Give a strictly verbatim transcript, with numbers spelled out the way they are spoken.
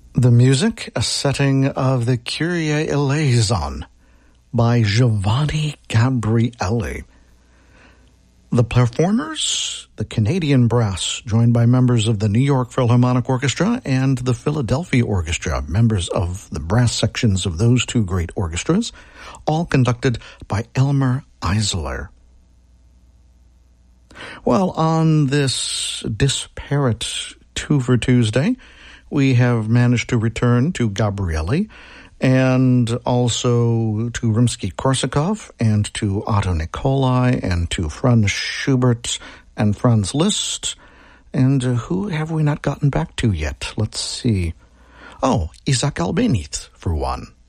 The music, a setting of the Kyrie Eleison by Giovanni Gabrieli. The performers, the Canadian Brass, joined by members of the New York Philharmonic Orchestra and the Philadelphia Orchestra, members of the brass sections of those two great orchestras, all conducted by Elmer Eisler. Well, on this disparate Two for Tuesday, we have managed to return to Gabrieli and also to Rimsky-Korsakov and to Otto Nicolai and to Franz Schubert and Franz Liszt. And uh, who have we not gotten back to yet? Let's see. Oh, Isaac Albéniz, for one.